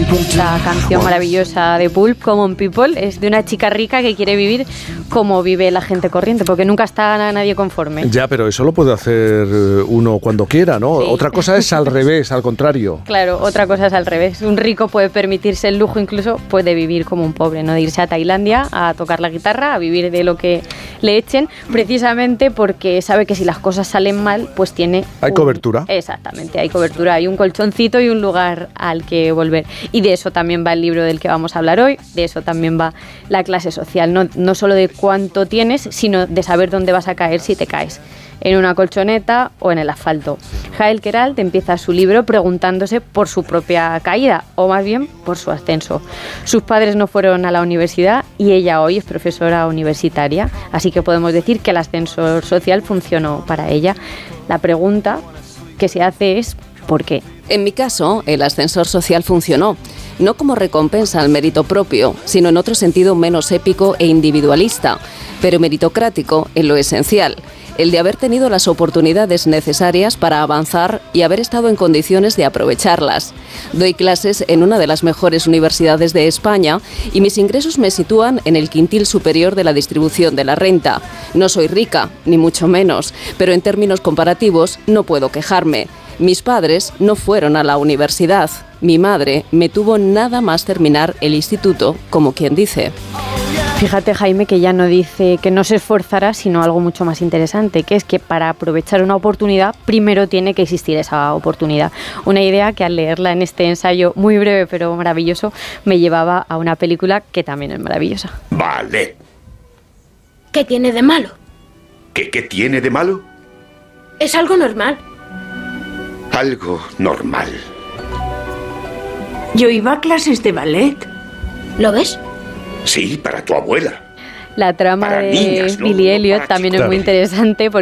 La canción maravillosa de Pulp, Common People, es de una chica rica que quiere vivir como vive la gente corriente, porque nunca está nadie conforme. Ya, pero eso lo puede hacer uno cuando quiera, ¿no? Sí. Otra cosa es al revés, al contrario. Claro, otra cosa es al revés. Un rico puede permitirse el lujo, incluso puede vivir como un pobre, ¿no? De irse a Tailandia a tocar la guitarra, a vivir de lo que le echen, precisamente porque sabe que si las cosas salen mal, pues tiene... Hay cobertura. Exactamente, hay cobertura, hay un colchoncito y un lugar al que volver. Y de eso también va el libro del que vamos a hablar hoy, de eso también va la clase social, no solo de cuánto tienes, sino de saber dónde vas a caer si te caes, en una colchoneta o en el asfalto. Jael Queralt empieza su libro preguntándose por su propia caída, o más bien por su ascenso. Sus padres no fueron a la universidad y ella hoy es profesora universitaria, así que podemos decir que el ascensor social funcionó para ella. La pregunta que se hace es ¿por qué? En mi caso, el ascensor social funcionó, no como recompensa al mérito propio, sino en otro sentido menos épico e individualista, pero meritocrático en lo esencial, el de haber tenido las oportunidades necesarias para avanzar y haber estado en condiciones de aprovecharlas. Doy clases en una de las mejores universidades de España y mis ingresos me sitúan en el quintil superior de la distribución de la renta. No soy rica, ni mucho menos, pero en términos comparativos no puedo quejarme. Mis padres no fueron a la universidad. Mi madre me tuvo nada más terminar el instituto, como quien dice. Fíjate, Jaime, que ya no dice que no se esforzará, sino algo mucho más interesante, que es que para aprovechar una oportunidad, primero tiene que existir esa oportunidad. Una idea que al leerla en este ensayo muy breve pero maravilloso, me llevaba a una película que también es maravillosa. Vale. ¿Qué tiene de malo? ¿Qué tiene de malo? Es algo normal. Algo normal. Yo iba a clases de ballet. ¿Lo ves? Sí, para tu abuela. La trama Para de niñas, ¿no? Billy Elliot Para también chicos. es muy interesante